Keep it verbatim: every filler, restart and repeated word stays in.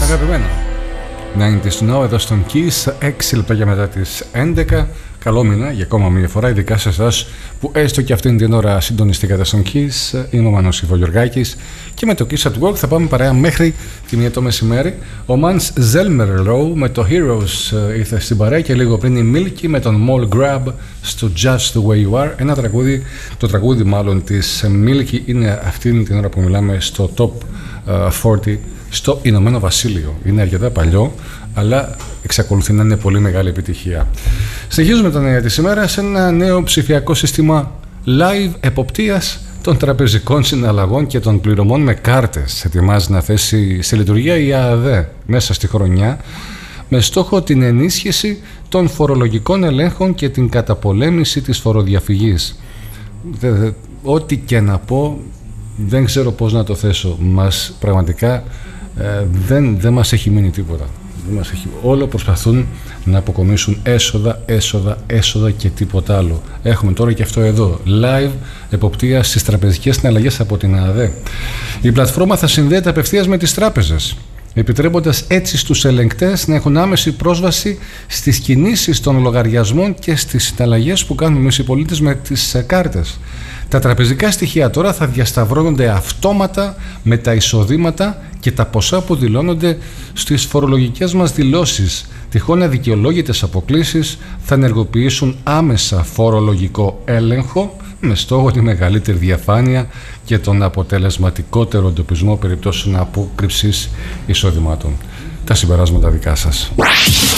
αγαπημένα ενενήντα Now εδώ στον Kiss, έξι λεπτά μετά τις έντεκα. Καλό μήνα για ακόμα μία φορά, ειδικά σε εσάς που έστω και αυτήν την ώρα συντονιστήκατε στον Kiss. Είμαι ο Μάνος Ιβογιοργάκης και με το Kiss at Work θα πάμε παρέα μέχρι τη μία το μεσημέρι. Ο Mans Zelmerlöw με το Heroes ήρθε στην παρέα και λίγο πριν η Milky με τον Mall Grab στο Just the Way You Are. Ένα τραγούδι, το τραγούδι μάλλον της Milky είναι αυτήν την ώρα που μιλάμε στο Top σαράντα στο Ηνωμένο Βασίλειο. Είναι αρκετά παλιό, αλλά εξακολουθεί να είναι πολύ μεγάλη επιτυχία. Συνεχίζουμε τα νέα της ημέρας σε ένα νέο ψηφιακό σύστημα live εποπτείας των τραπεζικών συναλλαγών και των πληρωμών με κάρτες. Ετοιμάζει να θέσει σε λειτουργία η ΑΔΕ μέσα στη χρονιά, με στόχο την ενίσχυση των φορολογικών ελέγχων και την καταπολέμηση της φοροδιαφυγής. Ό,τι και να πω, δεν ξέρω πώς να το θέσω. Μας πραγματικά ε, δεν, δεν μας έχει μείνει τίποτα. Δεν μας έχει, όλο προσπαθούν να αποκομίσουν έσοδα, έσοδα, έσοδα και τίποτα άλλο. Έχουμε τώρα και αυτό εδώ. Live εποπτεία στις τραπεζικές συναλλαγές από την ΑΔΕ. Η πλατφόρμα θα συνδέεται απευθείας με τις τράπεζες, επιτρέποντας έτσι στους ελεγκτές να έχουν άμεση πρόσβαση στις κινήσεις των λογαριασμών και στις συναλλαγές που κάνουν εμείς οι πολίτες με τις κάρτες. Τα τραπεζικά στοιχεία τώρα θα διασταυρώνονται αυτόματα με τα εισοδήματα και τα ποσά που δηλώνονται στις φορολογικές μας δηλώσεις. Τυχόν αδικαιολόγητες αποκλίσεις θα ενεργοποιήσουν άμεσα φορολογικό έλεγχο με στόχο τη μεγαλύτερη διαφάνεια και τον αποτελεσματικότερο εντοπισμό περιπτώσεων απόκρυψης εισοδημάτων. Τα συμπεράσματα δικά σας.